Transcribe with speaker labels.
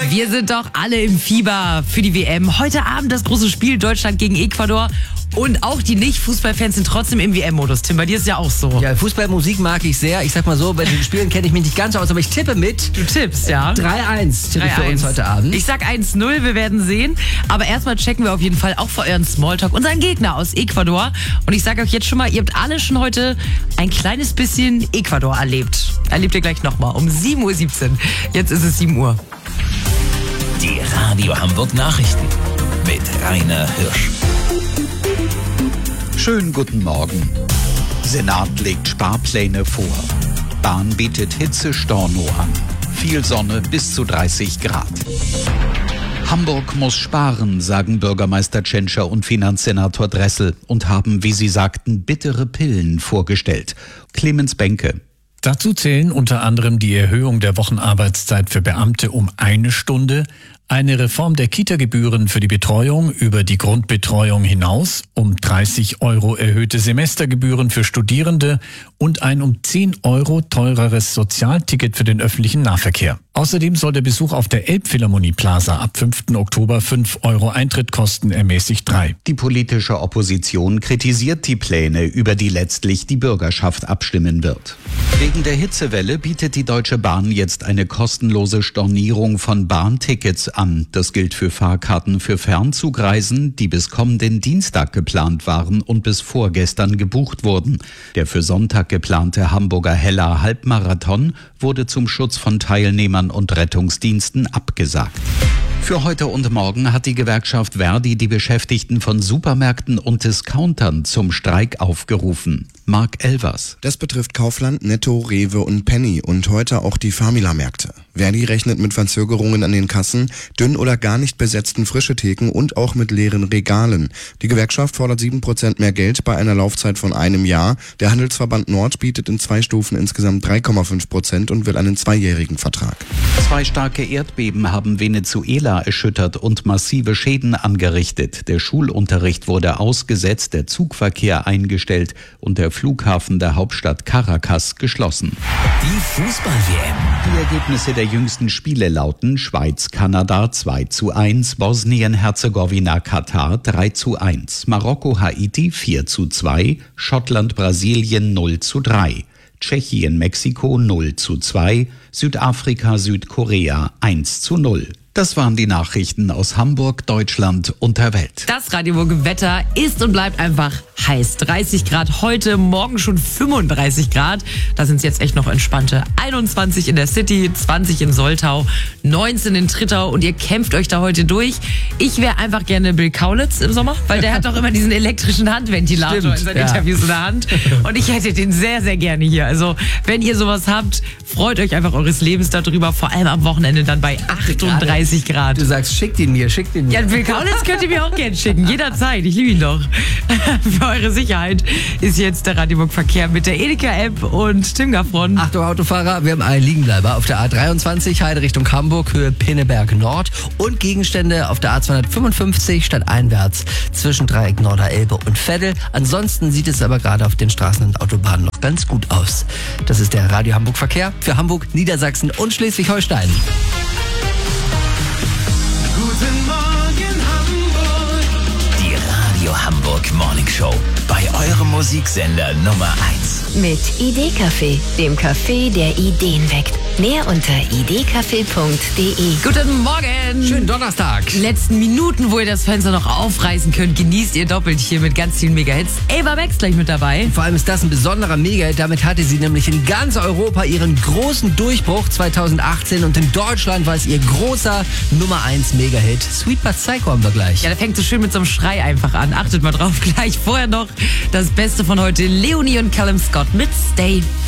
Speaker 1: Wir sind doch alle im Fieber für die WM. Heute Abend das große Spiel Deutschland gegen Ecuador. Und auch die Nicht-Fußballfans sind trotzdem im WM-Modus. Tim, bei dir ist ja auch so.
Speaker 2: Ja, Fußballmusik mag ich sehr. Ich sag mal so, bei den Spielen kenne ich mich nicht ganz aus, aber ich tippe mit.
Speaker 1: Du tippst, ja.
Speaker 2: 3-1 tippe ich für uns heute Abend.
Speaker 1: Ich sag 1-0, wir werden sehen. Aber erstmal checken wir auf jeden Fall auch für euren Smalltalk unseren Gegner aus Ecuador. Und ich sage euch jetzt schon mal, ihr habt alle schon heute ein kleines bisschen Ecuador erlebt. Erlebt ihr gleich nochmal um 7:17 Uhr. Jetzt ist es 7 Uhr.
Speaker 3: Die Radio Hamburg Nachrichten mit Rainer Hirsch.
Speaker 4: Schönen guten Morgen. Senat legt Sparpläne vor. Bahn bietet Hitzestorno an. Viel Sonne bis zu 30 Grad. Hamburg muss sparen, sagen Bürgermeister Tschentscher und Finanzsenator Dressel und haben, wie sie sagten, bittere Pillen vorgestellt. Clemens Benke.
Speaker 5: Dazu zählen unter anderem die Erhöhung der Wochenarbeitszeit für Beamte um 1 Stunde, eine Reform der Kita-Gebühren für die Betreuung über die Grundbetreuung hinaus, um 30 € erhöhte Semestergebühren für Studierende und ein um 10 € teureres Sozialticket für den öffentlichen Nahverkehr. Außerdem soll der Besuch auf der Elbphilharmonie Plaza ab 5. Oktober 5 € Eintritt kosten, ermäßigt 3.
Speaker 4: Die politische Opposition kritisiert die Pläne, über die letztlich die Bürgerschaft abstimmen wird. Wegen der Hitzewelle bietet die Deutsche Bahn jetzt eine kostenlose Stornierung von Bahntickets an. Das gilt für Fahrkarten für Fernzugreisen, die bis kommenden Dienstag geplant waren und bis vorgestern gebucht wurden. Der für Sonntag geplante Hamburger Heller Halbmarathon wurde zum Schutz von Teilnehmern und Rettungsdiensten abgesagt. Für heute und morgen hat die Gewerkschaft Verdi die Beschäftigten von Supermärkten und Discountern zum Streik aufgerufen. Marc Elvers.
Speaker 6: Das betrifft Kaufland, Netto, Rewe und Penny und heute auch die Famila-Märkte. Verdi rechnet mit Verzögerungen an den Kassen, dünn oder gar nicht besetzten frische Theken und auch mit leeren Regalen. Die Gewerkschaft fordert 7% mehr Geld bei einer Laufzeit von einem Jahr. Der Handelsverband Nord bietet in 2 Stufen insgesamt 3,5% und will einen 2-jährigen Vertrag.
Speaker 4: 2 starke Erdbeben haben Venezuela erschüttert und massive Schäden angerichtet. Der Schulunterricht wurde ausgesetzt, der Zugverkehr eingestellt und der Flughafen der Hauptstadt Caracas geschlossen.
Speaker 3: Die Fußball-WM.
Speaker 4: Die Ergebnisse der jüngsten Spiele lauten: Schweiz-Kanada 2:1, Bosnien-Herzegowina-Katar 3:1, Marokko-Haiti 4:2, Schottland-Brasilien 0:3, Tschechien-Mexiko 0:2, Südafrika-Südkorea 1:0. Das waren die Nachrichten aus Hamburg, Deutschland und der Welt.
Speaker 1: Das Radioburg-Wetter ist und bleibt einfach heiß. 30 Grad heute, morgen schon 35 Grad. Da sind es jetzt echt noch entspannte 21 in der City, 20 in Soltau, 19 in Trittau und ihr kämpft euch da heute durch. Ich wäre einfach gerne Bill Kaulitz im Sommer, weil der hat doch immer diesen elektrischen Handventilator in seinen Interviews in der Hand. Und ich hätte den sehr, sehr gerne hier. Also wenn ihr sowas habt, freut euch einfach eures Lebens darüber, vor allem am Wochenende dann bei 38 Grad.
Speaker 2: Du sagst, schickt ihn mir.
Speaker 1: Ja, Bill Kaulitz könnt ihr mir auch gerne schicken, jederzeit. Ich liebe ihn doch. Für eure Sicherheit ist jetzt der Radioburg Verkehr mit der Edeka-App und Tim Gaffron.
Speaker 2: Achtung Autofahrer, wir haben einen Liegenbleiber auf der A23, Heide Richtung Hamburg, Höhe Pinneberg Nord und Gegenstände auf der A255 stadteinwärts zwischen Dreieck Norderelbe und Veddel. Ansonsten sieht es aber gerade auf den Straßen und Autobahnen noch ganz gut aus. Das ist der Radio Hamburg Verkehr für Hamburg, Niedersachsen und Schleswig-Holstein.
Speaker 3: Guten Morgen Hamburg. Die Radio Hamburg Morning Show. Bei eurem Musiksender Nummer 1.
Speaker 7: Mit Idee-Café, dem Café, der Ideen weckt. Mehr unter idecafé.de.
Speaker 1: Guten Morgen.
Speaker 2: Schönen Donnerstag.
Speaker 1: Die letzten Minuten, wo ihr das Fenster noch aufreißen könnt, genießt ihr doppelt hier mit ganz vielen Mega-Hits. Ava Max gleich mit dabei.
Speaker 2: Vor allem ist das ein besonderer Mega-Hit. Damit hatte sie nämlich in ganz Europa ihren großen Durchbruch 2018 und in Deutschland war es ihr großer Nummer 1 Mega-Hit. Sweet But Psycho haben wir gleich.
Speaker 1: Ja, der fängt so schön mit so einem Schrei einfach an. Achtet mal drauf, gleich vorher noch das Beste von heute. Leonie und Callum Scott mit Stay.